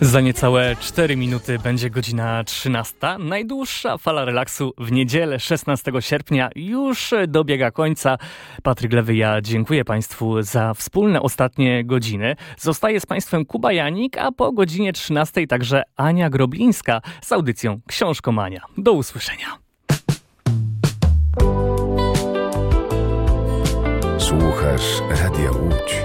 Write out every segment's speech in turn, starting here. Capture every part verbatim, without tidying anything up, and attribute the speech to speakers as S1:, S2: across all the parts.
S1: Za niecałe cztery minuty będzie godzina trzynasta. Najdłuższa fala relaksu w niedzielę szesnastego sierpnia już dobiega końca. Patryk Lewy, ja dziękuję Państwu za wspólne ostatnie godziny. Zostaje z Państwem Kuba Janik, a po godzinie trzynastej także Ania Groblińska z audycją Książkomania. Do usłyszenia.
S2: Słuchasz Radia Łódź.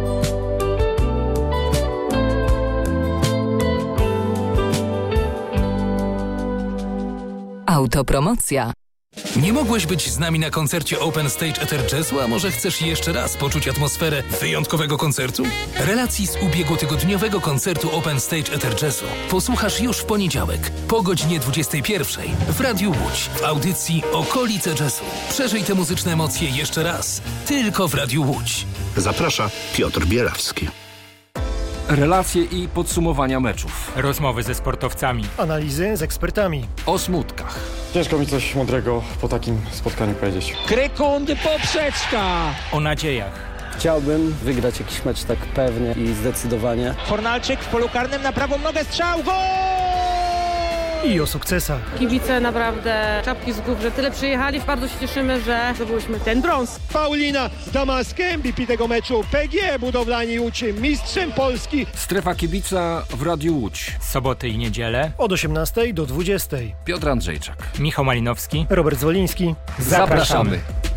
S3: Autopromocja.
S4: Nie mogłeś być z nami na koncercie Open Stage Ether Jazzu, a może chcesz jeszcze raz poczuć atmosferę wyjątkowego koncertu? Relacji z ubiegłotygodniowego koncertu Open Stage Ether Jazzu posłuchasz już w poniedziałek po godzinie dwudziestej pierwszej w Radiu Łódź w audycji Okolice Jazzu. Przeżyj te muzyczne emocje jeszcze raz, tylko w Radiu Łódź.
S5: Zaprasza Piotr Bielawski.
S6: Relacje i podsumowania meczów.
S7: Rozmowy ze sportowcami.
S8: Analizy z ekspertami.
S6: O smutkach.
S9: Ciężko mi coś mądrego po takim spotkaniu powiedzieć.
S10: Krykundy poprzeczka.
S7: O nadziejach.
S11: Chciałbym wygrać jakiś mecz tak pewnie i zdecydowanie.
S10: Fornalczyk w polu karnym na prawą nogę, strzał, gol!
S8: I o sukcesach.
S12: Kibice naprawdę czapki z głów, że tyle przyjechali. Bardzo się cieszymy, że zdobyliśmy ten brąz.
S13: Paulina Damask, M V P tego meczu. P G Budowlani Łódź, mistrzem Polski.
S6: Strefa kibica w Radiu Łódź.
S7: Soboty i niedzielę.
S8: Od osiemnastej do dwudziestej.
S6: Piotr Andrzejczak.
S7: Michał Malinowski.
S8: Robert Zwoliński.
S6: Zapraszamy.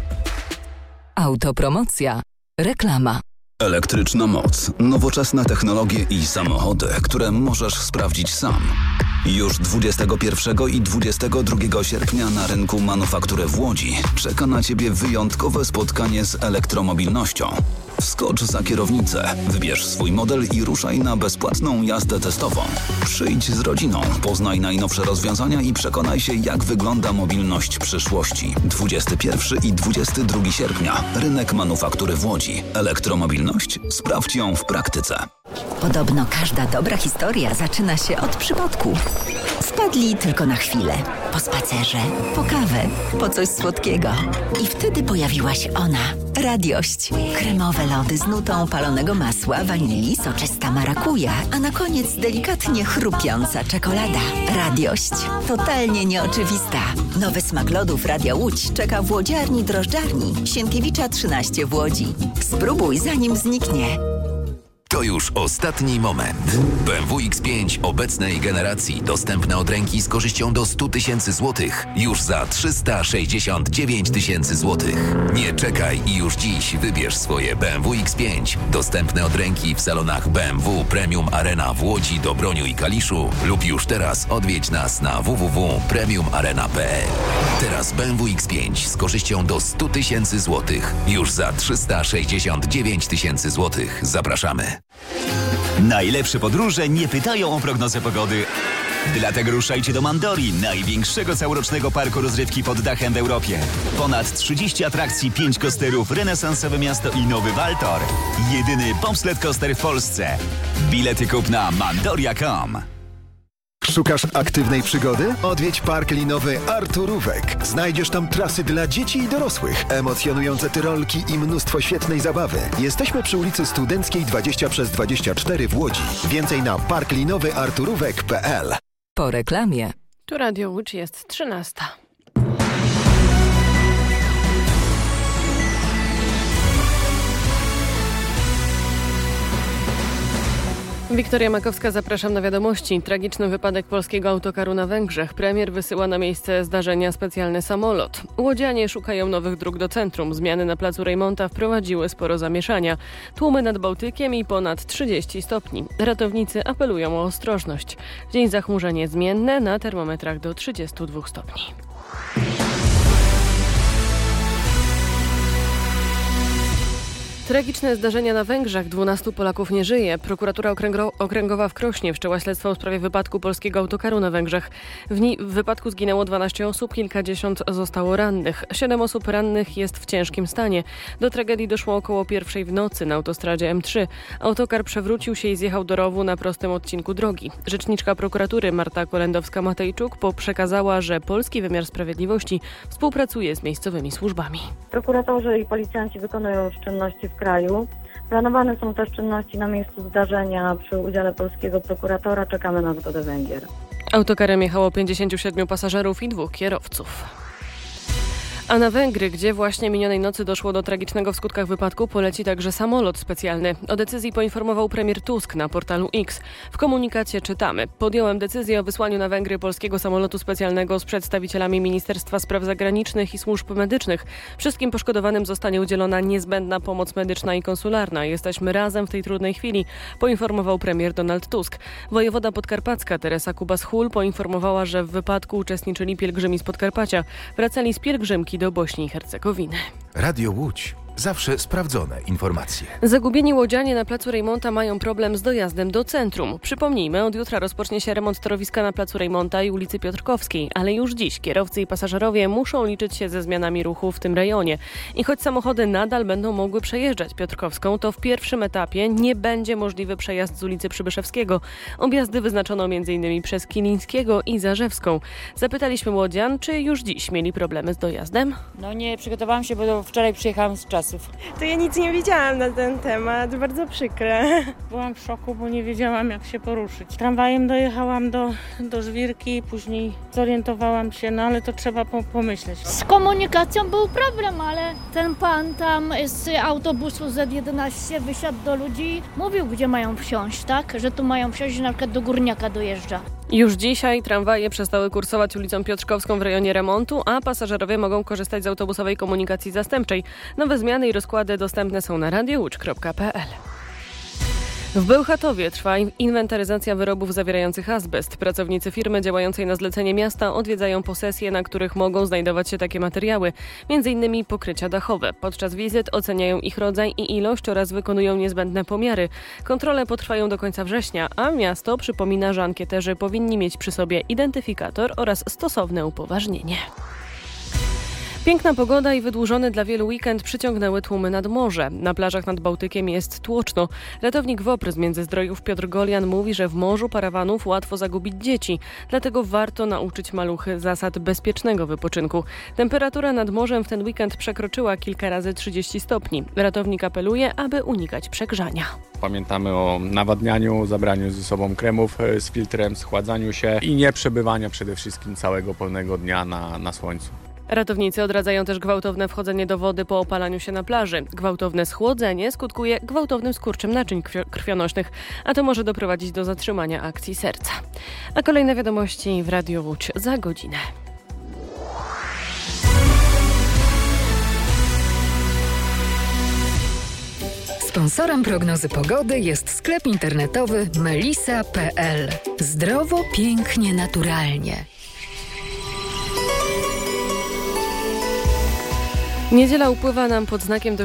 S3: Autopromocja. Reklama.
S14: Elektryczna moc, nowoczesne technologie i samochody, które możesz sprawdzić sam. Już dwudziestego pierwszego i dwudziestego drugiego sierpnia na rynku Manufaktury w Łodzi czeka na Ciebie wyjątkowe spotkanie z elektromobilnością. Wskocz za kierownicę, wybierz swój model i ruszaj na bezpłatną jazdę testową. Przyjdź z rodziną, poznaj najnowsze rozwiązania i przekonaj się, jak wygląda mobilność przyszłości. dwudziestego pierwszego i dwudziestego drugiego sierpnia. Rynek Manufaktury w Łodzi. Elektromobilność? Sprawdź ją w praktyce.
S15: Podobno każda dobra historia zaczyna się od przypadku. Wpadli tylko na chwilę. Po spacerze, po kawę, po coś słodkiego. I wtedy pojawiła się ona. Radiość. Kremowe lody z nutą palonego masła, wanilii, soczysta marakuja, a na koniec delikatnie chrupiąca czekolada. Radiość. Totalnie nieoczywista. Nowy smak lodów Radia Łódź czeka w łodziarni drożdżarni Sienkiewicza trzynaście w Łodzi. Spróbuj, zanim zniknie.
S16: To już ostatni moment. B M W X pięć obecnej generacji dostępne od ręki z korzyścią do sto tysięcy złotych już za trzysta sześćdziesiąt dziewięć tysięcy złotych. Nie czekaj i już dziś wybierz swoje B M W X pięć dostępne od ręki w salonach B M W Premium Arena w Łodzi, Dobroniu i Kaliszu lub już teraz odwiedź nas na w w w kropka premium arena kropka p l. Teraz B M W X pięć z korzyścią do sto tysięcy złotych już za trzysta sześćdziesiąt dziewięć tysięcy złotych. Zapraszamy.
S17: Najlepsze podróże nie pytają o prognozę pogody. Dlatego ruszajcie do Mandori, największego całorocznego parku rozrywki pod dachem w Europie. Ponad trzydzieści atrakcji, pięć coasterów, renesansowe miasto i nowy Waltor. Jedyny bobsled coaster w Polsce. Bilety kup na mandoria kropka com.
S2: Szukasz aktywnej przygody? Odwiedź park linowy Arturówek. Znajdziesz tam trasy dla dzieci i dorosłych, emocjonujące tyrolki i mnóstwo świetnej zabawy. Jesteśmy przy ulicy Studenckiej dwadzieścia przez dwadzieścia cztery w Łodzi. Więcej na park linowy arturówek kropka p l.
S3: Po reklamie.
S12: Tu Radio Łódź jest trzynasta. Wiktoria Makowska, zapraszam na wiadomości. Tragiczny wypadek polskiego autokaru na Węgrzech. Premier wysyła na miejsce zdarzenia specjalny samolot. Łodzianie szukają nowych dróg do centrum. Zmiany na placu Rejmonta wprowadziły sporo zamieszania. Tłumy nad Bałtykiem i ponad trzydzieści stopni. Ratownicy apelują o ostrożność. W dzień zachmurzenie zmienne, na termometrach do trzydziestu dwóch stopni. Tragiczne zdarzenia na Węgrzech. dwunastu Polaków nie żyje. Prokuratura Okręgro- Okręgowa w Krośnie wszczęła śledztwo w sprawie wypadku polskiego autokaru na Węgrzech. W, ni- w wypadku zginęło dwanaście osób, kilkadziesiąt zostało rannych. Siedem osób rannych jest w ciężkim stanie. Do tragedii doszło około pierwszej w nocy na autostradzie M trzy. Autokar przewrócił się i zjechał do rowu na prostym odcinku drogi. Rzeczniczka prokuratury Marta Kolendowska-Matejczuk przekazała, że polski wymiar sprawiedliwości współpracuje z miejscowymi służbami.
S18: Prokuratorzy i policjanci wykonują czynności w kraju. Planowane są też czynności na miejscu zdarzenia przy udziale polskiego prokuratora. Czekamy na zgodę Węgier.
S12: Autokarem jechało pięćdziesięciu siedmiu pasażerów i dwóch kierowców. A na Węgry, gdzie właśnie minionej nocy doszło do tragicznego w skutkach wypadku, poleci także samolot specjalny. O decyzji poinformował premier Tusk na portalu X. W komunikacie czytamy: podjąłem decyzję o wysłaniu na Węgry polskiego samolotu specjalnego z przedstawicielami Ministerstwa Spraw Zagranicznych i Służb Medycznych. Wszystkim poszkodowanym zostanie udzielona niezbędna pomoc medyczna i konsularna. Jesteśmy razem w tej trudnej chwili, poinformował premier Donald Tusk. Wojewoda podkarpacka Teresa Kubas-Hul poinformowała, że w wypadku uczestniczyli pielgrzymi z Podkarpacia. Wracali z pielgrzymki do Bośni i Hercegowiny.
S19: Radio Łódź. Zawsze sprawdzone informacje.
S12: Zagubieni łodzianie na placu Rejmonta mają problem z dojazdem do centrum. Przypomnijmy, od jutra rozpocznie się remont torowiska na placu Rejmonta i ulicy Piotrkowskiej, ale już dziś kierowcy i pasażerowie muszą liczyć się ze zmianami ruchu w tym rejonie. I choć samochody nadal będą mogły przejeżdżać Piotrkowską, to w pierwszym etapie nie będzie możliwy przejazd z ulicy Przybyszewskiego. Objazdy wyznaczono m in przez Kilińskiego i Zarzewską. Zapytaliśmy łodzian, czy już dziś mieli problemy z dojazdem.
S20: No nie przygotowałam się, bo wczoraj przyjechałam z czasu.
S21: To ja nic nie wiedziałam na ten temat, bardzo przykre. Byłam w szoku, bo nie wiedziałam, jak się poruszyć. Tramwajem dojechałam do, do Żwirki, później zorientowałam się, no ale to trzeba po, pomyśleć.
S22: Z komunikacją był problem, ale ten pan tam z autobusu Z jedenaście wysiadł do ludzi, mówił, gdzie mają wsiąść, tak? Że tu mają wsiąść, na przykład do Górniaka dojeżdża.
S12: Już dzisiaj tramwaje przestały kursować ulicą Piotrkowską w rejonie remontu, a pasażerowie mogą korzystać z autobusowej komunikacji zastępczej. Nowe zmiany i rozkłady dostępne są na radio łódź kropka p l. W Bełchatowie trwa inwentaryzacja wyrobów zawierających azbest. Pracownicy firmy działającej na zlecenie miasta odwiedzają posesje, na których mogą znajdować się takie materiały, między innymi pokrycia dachowe. Podczas wizyt oceniają ich rodzaj i ilość oraz wykonują niezbędne pomiary. Kontrole potrwają do końca września, a miasto przypomina, że ankieterzy powinni mieć przy sobie identyfikator oraz stosowne upoważnienie. Piękna pogoda i wydłużony dla wielu weekend przyciągnęły tłumy nad morze. Na plażach nad Bałtykiem jest tłoczno. Ratownik WOPR z Międzyzdrojów Piotr Golian mówi, że w morzu parawanów łatwo zagubić dzieci. Dlatego warto nauczyć maluchy zasad bezpiecznego wypoczynku. Temperatura nad morzem w ten weekend przekroczyła kilka razy trzydzieści stopni. Ratownik apeluje, aby unikać przegrzania.
S9: Pamiętamy o nawadnianiu, zabraniu ze sobą kremów z filtrem, schładzaniu się i nie przebywaniu przede wszystkim całego pełnego dnia na, na słońcu.
S12: Ratownicy odradzają też gwałtowne wchodzenie do wody po opalaniu się na plaży. Gwałtowne schłodzenie skutkuje gwałtownym skurczem naczyń krwionośnych, a to może doprowadzić do zatrzymania akcji serca. A kolejne wiadomości w Radiu Łódź za godzinę.
S3: Sponsorem prognozy pogody jest sklep internetowy melisa kropka p l. Zdrowo, pięknie, naturalnie.
S12: Niedziela upływa nam pod znakiem